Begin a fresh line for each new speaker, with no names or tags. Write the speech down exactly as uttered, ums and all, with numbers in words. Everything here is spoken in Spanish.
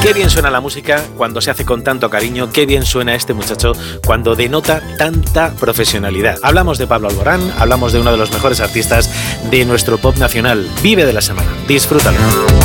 Qué bien suena la música cuando se hace con tanto cariño, qué bien suena este muchacho cuando denota tanta profesionalidad. Hablamos de Pablo Alborán, hablamos de uno de los mejores artistas de nuestro pop nacional. Vive de la semana, disfrútalo.